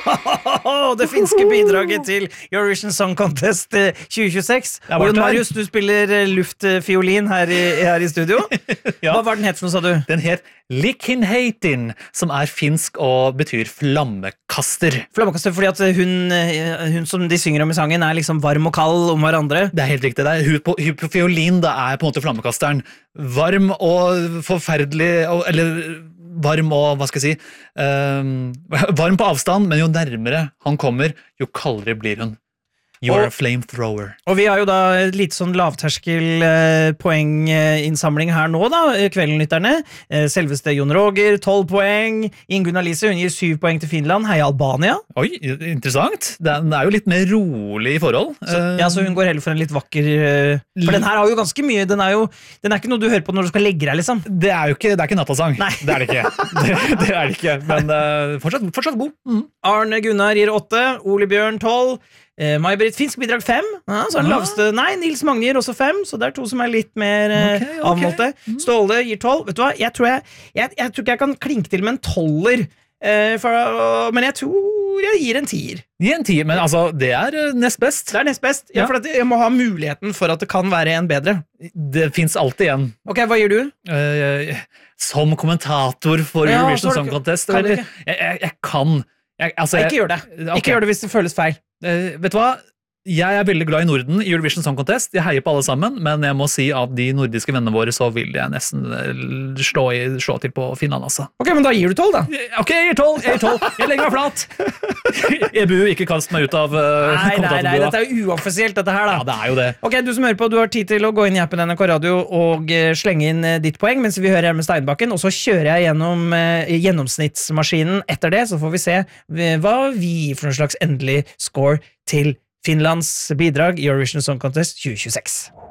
Det finske bidraget til Eurovision Song Contest 2026. Og Marius, du spiller luftfiolin her i studio. Hva var den het for noe, sa du? Den het Likinheitin, som finsk og betyr flammekaster. Flammekaster, fordi at hun som de synger om i sangen liksom varm og kald om hverandre. Det helt riktig. Hun på fiolin da på en måte flammekasteren. Varm og forferdelig, eller varm og, hva skal jeg si, varm på avstand, men jo nærmere han kommer, jo kaldere blir hun. You're a flamethrower. Og vi har jo da et litt sånn lavterskel poenginnsamling her nå da, kveldenlytterne. Selveste Jon Roger, 12 poeng. Ingunn Alice, hun gir 7 poeng til Finland. Heia Albania. Oi, interessant. Den jo litt mer rolig i forhold. Så hun går heller for en litt vakker... For den her har jo ganske mye, den ikke noe du hører på når du skal legge deg, liksom. Det jo ikke, det ikke nattasang. Nei. Det det ikke. Det det ikke, men fortsatt god. Arne Gunnar gir 8, Ole Bjørn 12, May-Britt finsk bidrag 5, så den laveste. Nei, Nils Magne gir også 5, så det 2 som litt mer avmålte. Ståle gir 12. Vet du hva, jeg tror ikke jeg kan klinke til med en 12-er, men jeg tror jeg gir en 10-er. Gi en 10, men altså, det nest best. Det nest best, ja, for jeg må ha muligheten for at det kan være en bedre. Det finnes alltid en. Ok, hva gir du? Som kommentator for Eurovision Song Contest, jeg kan... Ikke gjør det. Ikke gjør det hvis det føles feil. Vet du hva? Jeg veldig glad i Norden i Eurovision Song Contest. Jeg heier på alle sammen, men jeg må si av de nordiske vennene våre så vil jeg nesten slå til på Finland, altså. Ok, men da gir du 12 da. Ok, jeg gir 12. Jeg legger meg flat. EBU, ikke kast meg ut av Nei, dette jo uoffisielt dette her da. Ja, det jo det. Ok, du som hører på, du har tid til å gå inn i appen NRK Radio og slenge inn ditt poeng, mens vi hører med Steinbakken, og så kjører jeg gjennom gjennomsnittsmaskinen etter det, så får vi se hva vi for en slags endelig score til Finlands bidrag i Eurovision Song Contest 2026.